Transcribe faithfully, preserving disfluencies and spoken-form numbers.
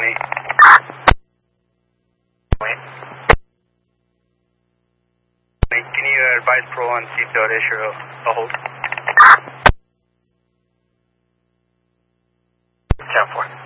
twenty. Can you advise Pro on seatbelt issue a, a hold? ten four.